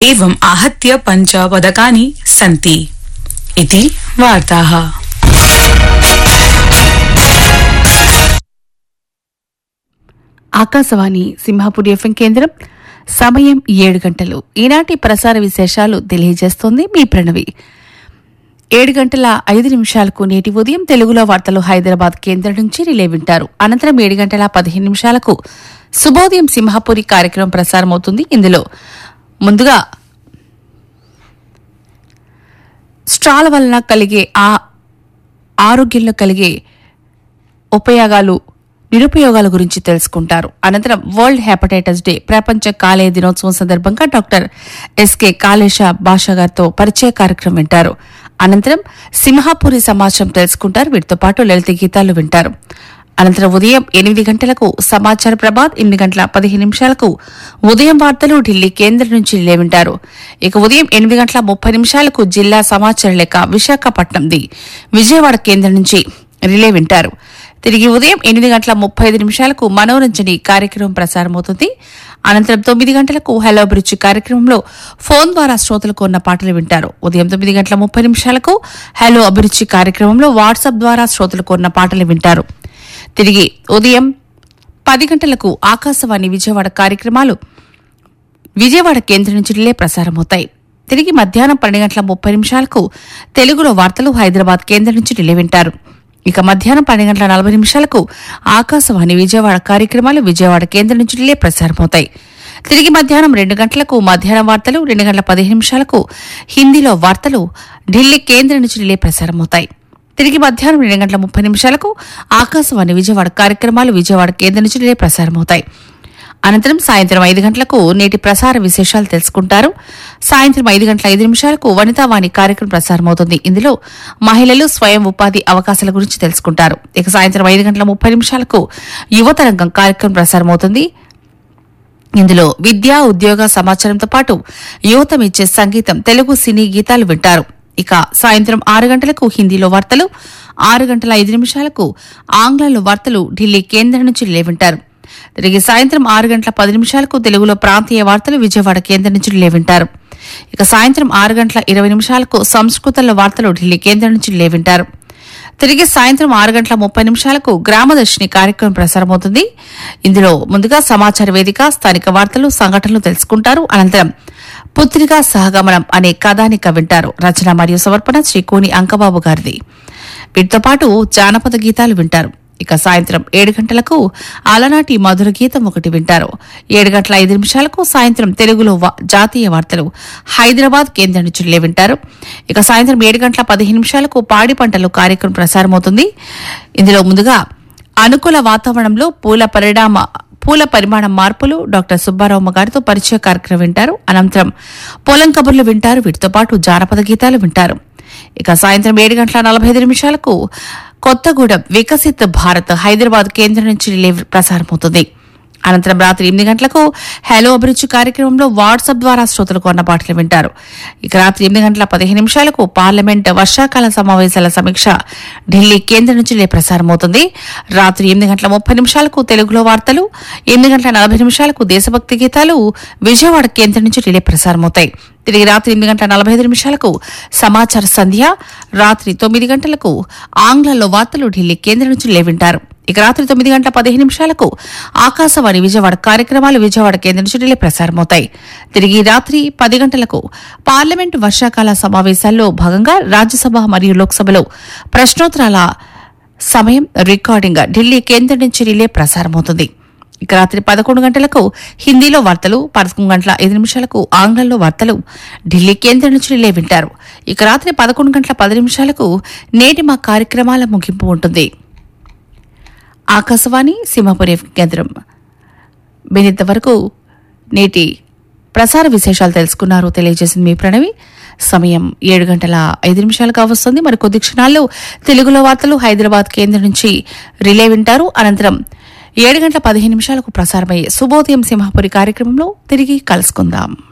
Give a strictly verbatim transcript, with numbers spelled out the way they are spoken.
एवम् आहत्य पञ्च पदकानि सन्ति इति वार्ताः। ఆకాశవాణి సింహాపూర్ ఎఫ్ఎం కేంద్రం సమయం ఏడు గంటలు. ఈనాటి ప్రసార విశేషాలు తెలియజేస్తోంది మీ ప్రణవి. ఏడు గంటల ఐదు నిమిషాలకు నేటి ఉదయం తెలుగులో వార్తలు హైదరాబాద్ కేంద్రం నుంచి రిలే వింటారు. అనంతరం ఏడు గంటల పదిహేను నిమిషాలకు శుభోదయం సింహాపూరి కార్యక్రమం ప్రసారమవుతుంది. ఇందులో ముందుగా స్ట్రాల వలన కలిగే ఆ ఆరోగ్యంలో కలిగే ఉపయోగాలు నిరుపయోగాల గురించి తెలుసుకుంటారు. అనంతరం వరల్డ్ హెపటైటిస్ డే ప్రపంచ కాలేయ దినోత్సవం సందర్భంగా డాక్టర్ ఎస్కే కాళేశ భాష గారితో పరిచయ కార్యక్రమం వింటారు. అనంతరం సింహాపూరి సమాచారం తెలుసుకుంటారు. వీటితో పాటు లలిత గీతాలు వింటారు. అనంతరం ఉదయం ఎనిమిది గంటలకు సమాచార ప్రభాత్, ఎనిమిది గంటల పదిహేను నిమిషాలకు ఉదయం వార్తలు ఢిల్లీ కేంద్రం నుంచి రిలే వింటారు. ఇక ఉదయం ఎనిమిది గంటల ముప్పై నిమిషాలకు జిల్లా సమాచార లేఖ విశాఖపట్నంది విజయవాడ కేంద్రం నుంచి రిలే వింటారు. తిరిగి ఉదయం ఎనిమిది గంటల ముప్పై ఐదు నిమిషాలకు మనోరంజని కార్యక్రమం ప్రసారమవుతుంది. అనంతరం తొమ్మిది గంటలకు హలో అభిరుచి కార్యక్రమంలో ఫోన్ ద్వారా శ్రోతలకు ఉన్న పాటలు వింటారు. ఉదయం తొమ్మిది గంటల ముప్పై నిమిషాలకు హలో అభిరుచి కార్యక్రమంలో వాట్సాప్ ద్వారా శ్రోతలకు ఉన్న పాటలు వింటారు. తిరిగి ఉదయం పది గంటలకు ఆకాశవాణి విజయవాడ కార్యక్రమాలు విజయవాడ కేంద్రం నుంచి రిలే ప్రసారమవుతాయి. తిరిగి మధ్యాహ్నం పన్నెండు గంటల ముప్పై నిమిషాలకు తెలుగులో వార్తలు హైదరాబాద్ కేంద్రం నుంచి రిలే వింటారు. ఇక మధ్యాహ్నం పన్నెండు గంటల నలభై నిమిషాలకు ఆకాశవాణి విజయవాడ కార్యక్రమాలు విజయవాడ కేంద్రం నుంచి రిలే ప్రసారమవుతాయి. తిరిగి మధ్యాహ్నం రెండు గంటలకు మధ్యాహ్నం వార్తలు, రెండు గంటల పదిహేను నిమిషాలకు హిందీలో వార్తలు ఢిల్లీ కేంద్రం నుంచి రిలే ప్రసారమవుతాయి. తిరిగి మధ్యాహ్నం రెండు గంటల ముప్పై నిమిషాలకు ఆకాశవాణి విజయవాడ కార్యక్రమాలు విజయవాడ కేంద్రం నుంచి రిలే ప్రసారమవుతాయి. అనంతరం సాయంత్రం ఐదు గంటలకు నేటి ప్రసార విశేషాలు తెలుసుకుంటారు. సాయంత్రం ఐదు గంటల ఐదు నిమిషాలకు వనితావాణి కార్యక్రమం ప్రసారమవుతుంది. ఇందులో మహిళలు స్వయం ఉపాధి అవకాశాల గురించి తెలుసుకుంటారు. ఇక సాయంత్రం ఐదు గంటల ముప్పై నిమిషాలకు యువతరంగం కార్యక్రమం ప్రసారమవుతుంది. ఇందులో విద్యా ఉద్యోగ సమాచారంతో పాటు యువతమిచ్చే సంగీతం, తెలుగు సినీ గీతాలు వింటారు. ఇక సాయంత్రం ఆరు గంటలకు హిందీలో వార్తలు, ఆరు గంటల ఐదు నిమిషాలకు ఆంగ్లంలో వార్తలు ఢిల్లీ కేంద్రం నుంచి రిలే వింటారు. తిరిగి సాయంత్రం ఆరు గంటల పది నిమిషాలకు తెలుగులో ప్రాంతీయ వార్తలు విజయవాడ కేంద్రం నుంచి రిలే వింటారు. ఇక సాయంత్రం ఆరు గంటల ఇరవై నిమిషాలకు సంస్కృతంలో వార్తలు ఢిల్లీ కేంద్రం నుంచి రిలే వింటారు. తిరిగి సాయంత్రం ఆరు గంటల ముప్పై నిమిషాలకు గ్రామదర్శిని కార్యక్రమం ప్రసారమవుతుంది. ఇందులో ముందుగా సమాచార వేదిక, స్థానిక వార్తలు, సంఘటనలు తెలుసుకుంటారు. అనంతరం పుత్రికా సహగమనం అనే కథానిక వింటారు. రచన మరియు సమర్పణ శ్రీ కోని అంకబాబు గారిది. వీటితో పాటు జానపద గీతాలు వింటారు. ఇక సాయంత్రం ఏడు గంటలకు అలనాటి మధుర గీతం ఒకటి వింటారు. ఏడు గంటల ఐదు నిమిషాలకు సాయంత్రం తెలుగులో జాతీయ వార్తలు హైదరాబాద్ కేంద్రం నుంచి రిలే వింటారు. ఇక సాయంత్రం ఏడు గంటల పదిహేను నిమిషాలకు పాడి పంటలు కార్యక్రమం ప్రసారమవుతుంది. ఇందులో ముందుగా అనుకూల వాతావరణంలో పూల పరిణామ పూల పరిమాణం మార్పులు డాక్టర్ సుబ్బారావు గారితో పరిచయ కార్యక్రమం వింటారు. అనంతరం పొలం కబుర్లు వింటారు. వీటితో పాటు జానపద గీతాలు వింటారు. ఇక సాయంత్రం ఏడు గంటల నలభై ఐదు నిమిషాలకు కొత్తగూడెం వికసిత్ భారత్ హైదరాబాద్ కేంద్రం నుంచి రిలే ప్రసారమవుతుంది. అనంతరం రాత్రి ఎనిమిది గంటలకు హలో అభిరుచి కార్యక్రమంలో వాట్సాప్ ద్వారా శ్రోతలకు అన్న పాటలు వింటారు. ఇక రాత్రి ఎనిమిది గంటల పదిహేను నిమిషాలకు పార్లమెంట్ వర్షాకాల సమావేశాల సమీక్ష ఢిల్లీ కేంద్రం నుంచి రిలే ప్రసారమవుతుంది. రాత్రి ఎనిమిది గంటల ముప్పై నిమిషాలకు తెలుగులో వార్తలు, ఎనిమిది గంటల నలభై నిమిషాలకు దేశభక్తి గీతాలు విజయవాడ కేంద్రం నుంచి రిలే ప్రసారమవుతాయి. తిరిగి రాత్రి ఎనిమిది గంటల నలభై ఐదు నిమిషాలకు సమాచార సంధ్య, రాత్రి తొమ్మిది గంటలకు ఆంగ్లంలో వార్తలు ఢిల్లీ కేంద్రం నుంచి రిలే వింటారు. ఇక రాత్రి తొమ్మిది గంటల పదిహేను నిమిషాలకు ఆకాశవాణి విజయవాడ కార్యక్రమాలు విజయవాడ కేంద్రం నుంచి రిలే ప్రసారమవుతాయి. తిరిగి రాత్రి పది గంటలకు పార్లమెంటు వర్షాకాల సమావేశాల్లో భాగంగా రాజ్యసభ మరియు లోక్సభలో ప్రశ్నోత్తరాల సమయం రికార్డింగ్ ఢిల్లీ కేంద్రం నుంచి రిలే ప్రసారమవుతుంది. ఇక రాత్రి పదకొండు గంటలకు హిందీలో వార్తలు, పదకొండు గంటల ఐదు నిమిషాలకు ఆంగ్లంలో వార్తలు ఢిల్లీ కేంద్రం నుంచి రిలే వింటారు. ఇక రాత్రి పదకొండు గంటల పది నిమిషాలకు నేటి మా కార్యక్రమాల ముగింపు ఉంటుంది. ఆకాశవాణి సింహాపూర్ ఎఫ్ఎం కేంద్రం. మీరింత వరకు నేటి ప్రసార విశేషాలు తెలుసుకున్నారు. తెలియజేసింది మీ ప్రణవి. సమయం ఏడు గంటల ఐదు నిమిషాలుగా వస్తుంది. మరి కొద్ది క్షణాల్లో తెలుగులో వార్తలు హైదరాబాద్ కేంద్రం నుంచి రిలే వింటారు. అనంతరం ఏడు గంటల పదిహేను నిమిషాలకు ప్రసారమయ్యే శుభోదయం సింహాపురి కార్యక్రమంలో తిరిగి కలుసుకుందాం.